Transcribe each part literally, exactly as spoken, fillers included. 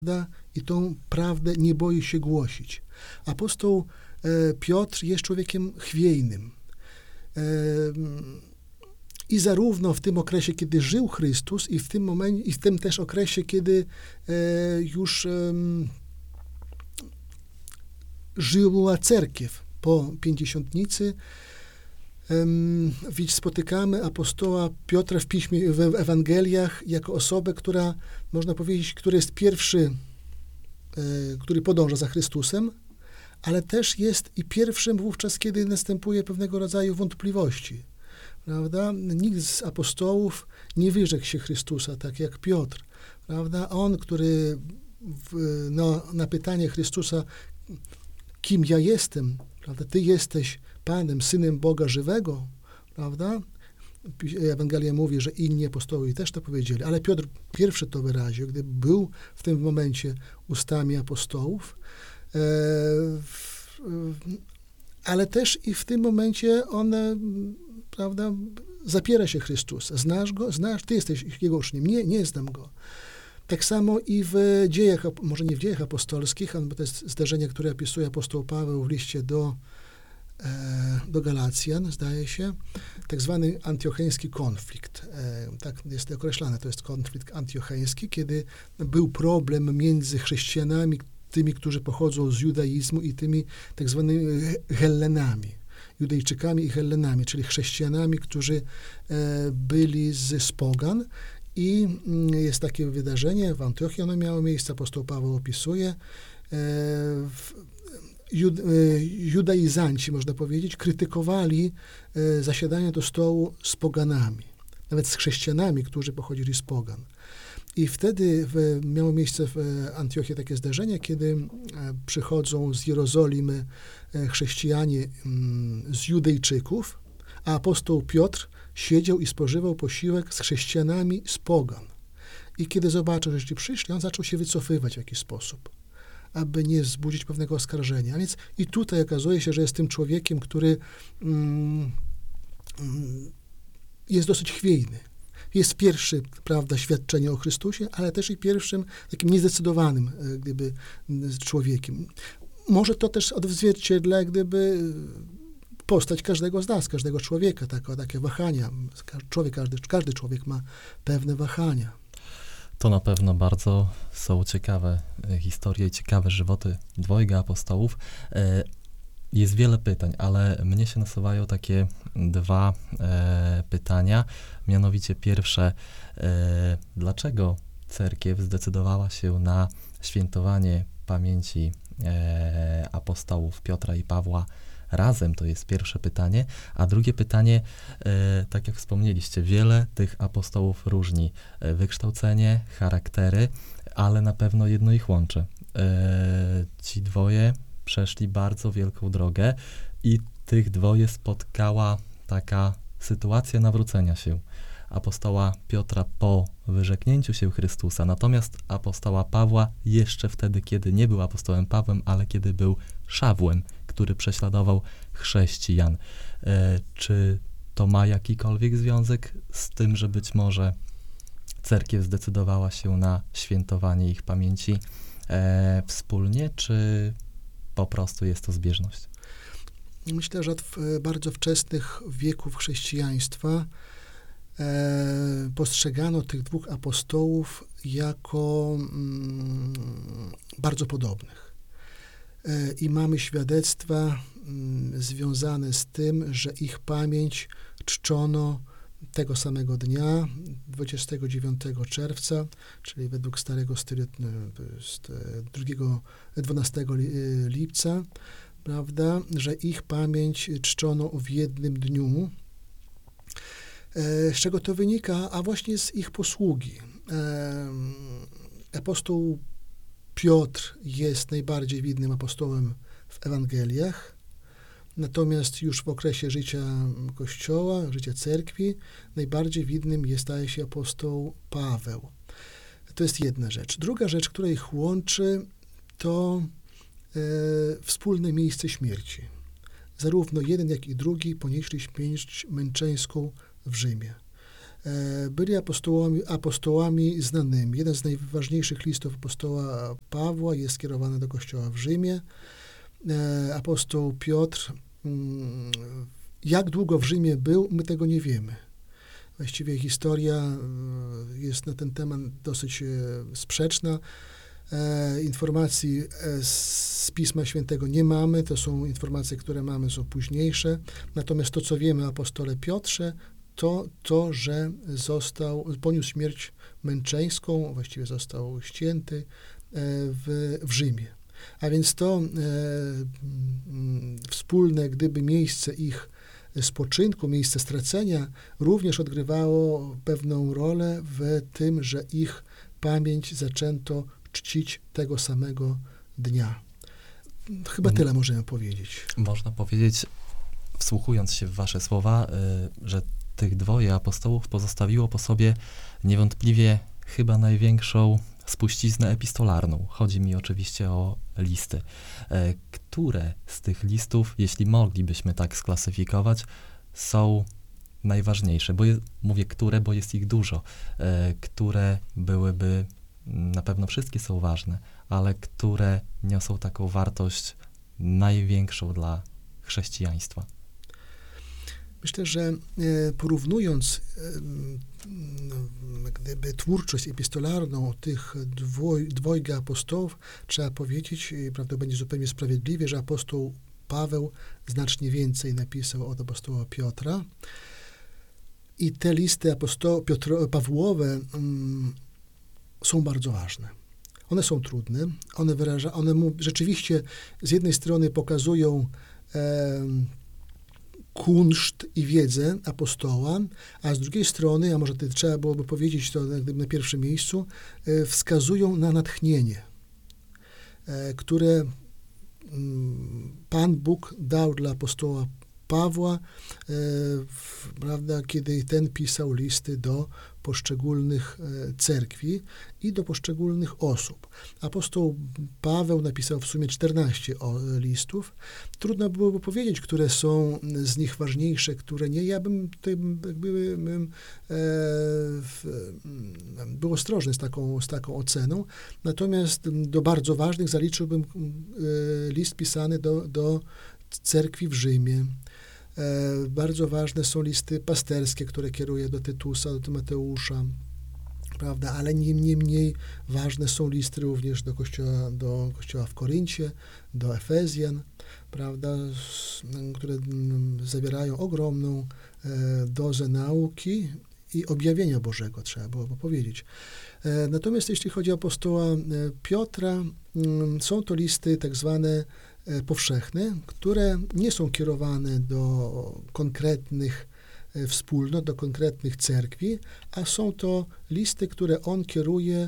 i tą prawdę nie boi się głosić. Apostoł e, Piotr jest człowiekiem chwiejnym. E, I zarówno w tym okresie, kiedy żył Chrystus, i w tym momencie, i w tym też okresie, kiedy e, już e, żyła cerkiew po pięćdziesiątnicy, Widzisz, spotykamy apostoła Piotra w piśmie, w Ewangeliach jako osobę, która, można powiedzieć, który jest pierwszy, który podąża za Chrystusem, ale też jest i pierwszym wówczas, kiedy następuje pewnego rodzaju wątpliwości. Prawda? Nikt z apostołów nie wyrzekł się Chrystusa, tak jak Piotr. Prawda? On, który w, no, na pytanie Chrystusa, kim ja jestem, prawda? Ty jesteś Panem, Synem Boga żywego, prawda? Ewangelia mówi, że inni apostołowie też to powiedzieli, ale Piotr pierwszy to wyraził, gdy był w tym momencie ustami apostołów, e, w, ale też i w tym momencie on, prawda, zapiera się Chrystusa. Znasz Go? Znasz? Ty jesteś Jego uczniem. Nie, nie znam Go. Tak samo i w dziejach, może nie w dziejach apostolskich, bo to jest zdarzenie, które opisuje apostoł Paweł w liście do do Galacjan, zdaje się, tak zwany antiocheński konflikt. Tak jest określane, to jest konflikt antiocheński, kiedy był problem między chrześcijanami, tymi, którzy pochodzą z judaizmu, i tymi tak zwanymi Hellenami, Judejczykami i Hellenami, czyli chrześcijanami, którzy byli z, z pogan. I jest takie wydarzenie w Antiochii, ono miało miejsce, apostoł Paweł opisuje, w, Jud, judaizanci, można powiedzieć, krytykowali zasiadanie do stołu z poganami, nawet z chrześcijanami, którzy pochodzili z pogan. I wtedy w, miało miejsce w Antiochii takie zdarzenie, kiedy przychodzą z Jerozolimy chrześcijanie z Judejczyków, a apostoł Piotr siedział i spożywał posiłek z chrześcijanami z pogan. I kiedy zobaczył, że ci przyszli, on zaczął się wycofywać w jakiś sposób, aby nie wzbudzić pewnego oskarżenia. A więc i tutaj okazuje się, że jest tym człowiekiem, który mm, jest dosyć chwiejny. Jest pierwszy, prawda, świadczenie o Chrystusie, ale też i pierwszym takim niezdecydowanym gdyby człowiekiem. Może to też odzwierciedla gdyby postać każdego z nas, każdego człowieka, tako, takie wahania. Człowiek, każdy, każdy człowiek ma pewne wahania. To na pewno bardzo są ciekawe historie i ciekawe żywoty dwojga apostołów. Jest wiele pytań, ale mnie się nasuwają takie dwa e, pytania. Mianowicie pierwsze, e, dlaczego cerkiew zdecydowała się na świętowanie pamięci e, apostołów Piotra i Pawła razem? To jest pierwsze pytanie. A drugie pytanie, e, tak jak wspomnieliście, wiele tych apostołów różni e, wykształcenie, charaktery, ale na pewno jedno ich łączy. E, ci dwoje przeszli bardzo wielką drogę i tych dwoje spotkała taka sytuacja nawrócenia się apostoła Piotra po wyrzeknięciu się Chrystusa, natomiast apostoła Pawła jeszcze wtedy, kiedy nie był apostołem Pawłem, ale kiedy był Szawłem, który prześladował chrześcijan. E, czy to ma jakikolwiek związek z tym, że być może cerkiew zdecydowała się na świętowanie ich pamięci e, wspólnie, czy po prostu jest to zbieżność? Myślę, że od bardzo wczesnych wieków chrześcijaństwa e, postrzegano tych dwóch apostołów jako mm, bardzo podobnych. E, I mamy świadectwa mm, związane z tym, że ich pamięć czczono tego samego dnia, dwudziestego dziewiątego czerwca, czyli według starego stylu, to jest drugiego, dwunastego lipca, prawda, że ich pamięć czczono w jednym dniu. Z czego to wynika? A właśnie z ich posługi. Apostoł Piotr jest najbardziej widnym apostołem w Ewangeliach. Natomiast już w okresie życia Kościoła, życia cerkwi, najbardziej widnym jest, staje się apostoł Paweł. To jest jedna rzecz. Druga rzecz, która ich łączy, to e, wspólne miejsce śmierci. Zarówno jeden, jak i drugi ponieśli śmierć męczeńską w Rzymie. byli apostołami, apostołami znanymi. Jeden z najważniejszych listów apostoła Pawła jest skierowany do kościoła w Rzymie. Apostoł Piotr, jak długo w Rzymie był, my tego nie wiemy. Właściwie historia jest na ten temat dosyć sprzeczna. Informacji z Pisma Świętego nie mamy, to są informacje, które mamy, są późniejsze. Natomiast to, co wiemy o apostole Piotrze, to to, że został, poniósł śmierć męczeńską, właściwie został ścięty w, w Rzymie. A więc to e, wspólne, gdyby miejsce ich spoczynku, miejsce stracenia również odgrywało pewną rolę w tym, że ich pamięć zaczęto czcić tego samego dnia. Chyba tyle możemy powiedzieć. Można powiedzieć, wsłuchując się w wasze słowa, y, że tych dwoje apostołów pozostawiło po sobie niewątpliwie chyba największą spuściznę epistolarną. Chodzi mi oczywiście o listy. E, które z tych listów, jeśli moglibyśmy tak sklasyfikować, są najważniejsze? Bo je, mówię które, bo jest ich dużo. E, które byłyby, na pewno wszystkie są ważne, ale które niosą taką wartość największą dla chrześcijaństwa? Myślę, że porównując gdyby twórczość epistolarną tych dwoj, dwojga apostołów, trzeba powiedzieć, i prawda będzie zupełnie sprawiedliwie, że apostoł Paweł znacznie więcej napisał od apostoła Piotra. I te listy apostoł, Piotro, Pawłowe um, są bardzo ważne. One są trudne, one, wyraża, one mu, rzeczywiście z jednej strony pokazują um, kunszt i wiedzę apostoła, a z drugiej strony, a może to trzeba byłoby powiedzieć to na pierwszym miejscu, wskazują na natchnienie, które Pan Bóg dał dla apostoła Pawła, prawda, kiedy ten pisał listy do poszczególnych cerkwi i do poszczególnych osób. Apostoł Paweł napisał w sumie czternaście listów. Trudno byłoby powiedzieć, które są z nich ważniejsze, które nie. Ja bym tutaj jakby, bym, e, był ostrożny z taką, z taką oceną. Natomiast do bardzo ważnych zaliczyłbym e, list pisany do, do cerkwi w Rzymie. E, bardzo ważne są listy pasterskie, które kieruje do Tytusa, do Tymoteusza, prawda, ale nie, nie mniej ważne są listy również do kościoła, do kościoła w Koryncie, do Efezjan, prawda, s, które m, zawierają ogromną e, dozę nauki i objawienia Bożego, trzeba byłoby powiedzieć. E, natomiast jeśli chodzi o apostoła e, Piotra, m, są to listy tak zwane powszechne, które nie są kierowane do konkretnych wspólnot, do konkretnych cerkwi, a są to listy, które on kieruje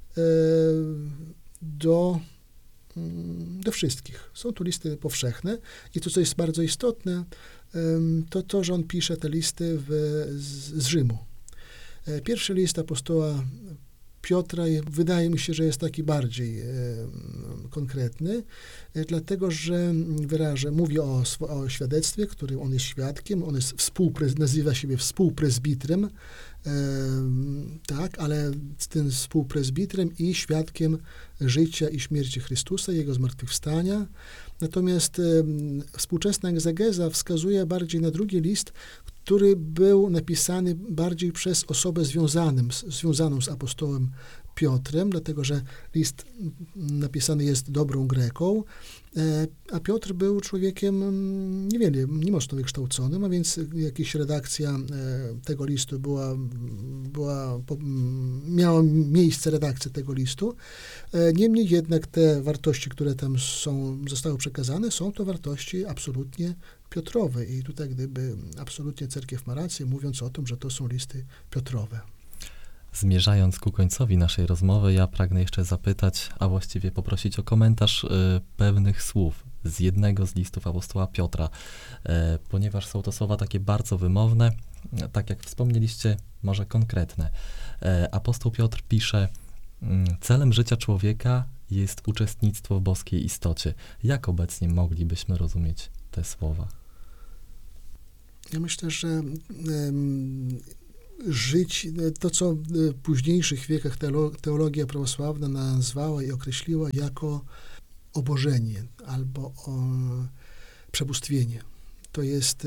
do, do wszystkich. Są to listy powszechne i to, co jest bardzo istotne, to to, że on pisze te listy w, z, z Rzymu. Pierwszy list apostoła Piotra wydaje mi się, że jest taki bardziej e, konkretny, e, dlatego, że wyrażę, mówi o, o świadectwie, którym on jest świadkiem, on jest współprez, nazywa siebie współprezbitrem, e, tak, ale z tym współprezbitrem i świadkiem życia i śmierci Chrystusa, Jego zmartwychwstania. Natomiast e, współczesna egzegeza wskazuje bardziej na drugi list, który był napisany bardziej przez osobę związanym, związaną z apostołem Piotrem, dlatego że list napisany jest dobrą Greką, a Piotr był człowiekiem niewiele, nie mocno wykształconym, a więc jakaś redakcja tego listu była, była, miała miejsce redakcja tego listu. Niemniej jednak te wartości, które tam są, zostały przekazane, są to wartości absolutnie Piotrowe i tutaj gdyby absolutnie cerkiew ma rację, mówiąc o tym, że to są listy Piotrowe. Zmierzając ku końcowi naszej rozmowy, ja pragnę jeszcze zapytać, a właściwie poprosić o komentarz y, pewnych słów z jednego z listów apostoła Piotra, y, ponieważ są to słowa takie bardzo wymowne, tak jak wspomnieliście, może konkretne. Y, apostoł Piotr pisze, y, celem życia człowieka jest uczestnictwo w boskiej istocie. Jak obecnie moglibyśmy rozumieć te słowa? Ja myślę, że um, żyć, to co w późniejszych wiekach teologia prawosławna nazwała i określiła jako obożenie albo o przebóstwienie. To jest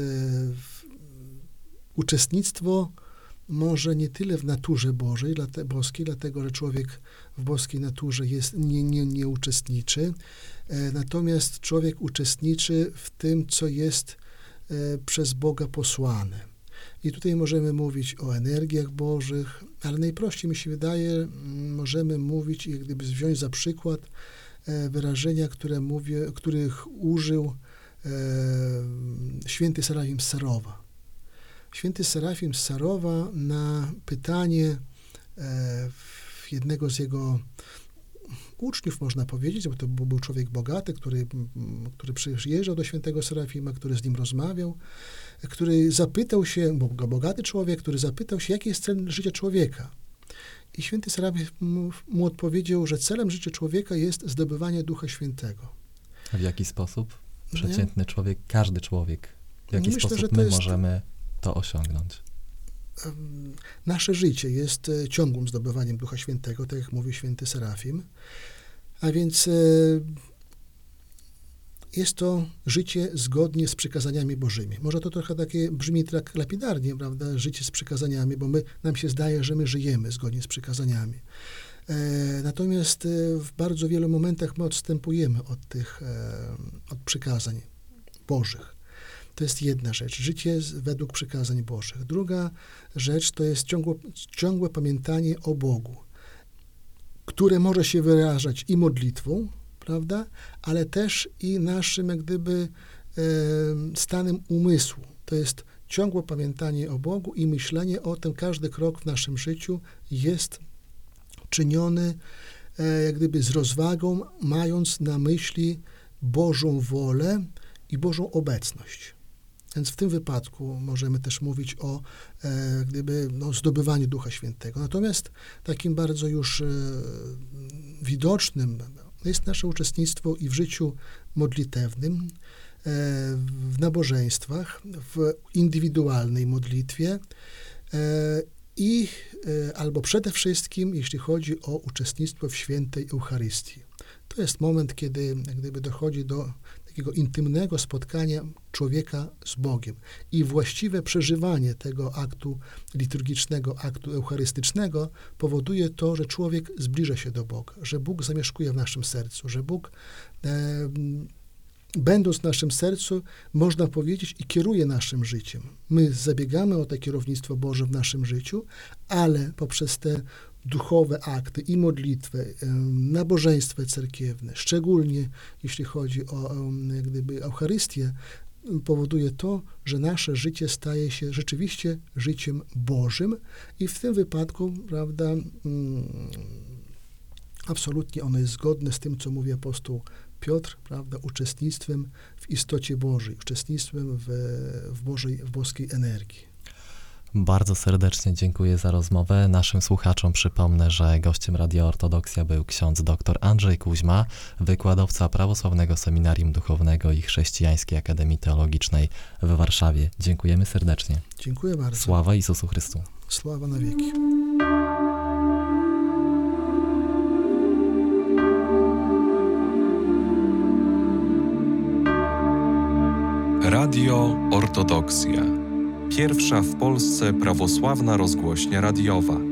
uczestnictwo może nie tyle w naturze Bożej, boskiej, dlatego że człowiek w boskiej naturze jest, nie, nie, nie uczestniczy, natomiast człowiek uczestniczy w tym, co jest przez Boga posłane. I tutaj możemy mówić o energiach Bożych, ale najprościej mi się wydaje, możemy mówić, jak gdyby wziąć za przykład wyrażenia, które mówię, których użył e, święty Serafim z Sarowa. Święty Serafim z Sarowa na pytanie e, jednego z jego uczniów, można powiedzieć, bo to był człowiek bogaty, który, który przyjeżdżał do świętego Serafima, który z nim rozmawiał, który zapytał się, bo bogaty człowiek, który zapytał się, jaki jest cel życia człowieka. I święty Serafim mu, mu odpowiedział, że celem życia człowieka jest zdobywanie Ducha Świętego. A w jaki sposób? Przeciętny nie? człowiek, każdy człowiek, w jaki Myślę, sposób że to my jest, możemy to osiągnąć? Nasze życie jest ciągłym zdobywaniem Ducha Świętego, tak jak mówił święty Serafim. A więc jest to życie zgodnie z przykazaniami Bożymi. Może to trochę takie brzmi tak lapidarnie, prawda? Życie z przykazaniami, bo my, nam się zdaje, że my żyjemy zgodnie z przykazaniami. E, natomiast e, w bardzo wielu momentach my odstępujemy od tych, e, od przykazań Bożych. To jest jedna rzecz. Życie według przykazań Bożych. Druga rzecz to jest ciągłe, ciągłe pamiętanie o Bogu, które może się wyrażać i modlitwą, prawda, ale też i naszym jak gdyby e, stanem umysłu. To jest ciągłe pamiętanie o Bogu i myślenie o tym, każdy krok w naszym życiu jest czyniony e, jak gdyby z rozwagą, mając na myśli Bożą wolę i Bożą obecność. Więc w tym wypadku możemy też mówić o e, gdyby, no, zdobywaniu Ducha Świętego. Natomiast takim bardzo już e, widocznym jest nasze uczestnictwo i w życiu modlitewnym, e, w nabożeństwach, w indywidualnej modlitwie e, i e, albo przede wszystkim, jeśli chodzi o uczestnictwo w świętej Eucharystii. To jest moment, kiedy jak gdyby dochodzi do takiego intymnego spotkania człowieka z Bogiem i właściwe przeżywanie tego aktu liturgicznego, aktu eucharystycznego powoduje to, że człowiek zbliża się do Boga, że Bóg zamieszkuje w naszym sercu, że Bóg e, będąc w naszym sercu, można powiedzieć, i kieruje naszym życiem. My zabiegamy o to kierownictwo Boże w naszym życiu, ale poprzez te duchowe akty i modlitwę, nabożeństwo cerkiewne, szczególnie jeśli chodzi o jak gdyby Eucharystię, powoduje to, że nasze życie staje się rzeczywiście życiem Bożym i w tym wypadku, prawda, absolutnie ono jest zgodne z tym, co mówi apostoł Piotr, prawda, uczestnictwem w istocie Bożej, uczestnictwem w, w, Bożej, w boskiej energii. Bardzo serdecznie dziękuję za rozmowę. Naszym słuchaczom przypomnę, że gościem Radia Ortodoksja był ksiądz dr Andrzej Kuźma, wykładowca Prawosławnego Seminarium Duchownego i Chrześcijańskiej Akademii Teologicznej w Warszawie. Dziękujemy serdecznie. Dziękuję bardzo. Sława Jezusu Chrystu. Sława na wieki. Radio Ortodoksja. Pierwsza w Polsce prawosławna rozgłośnia radiowa.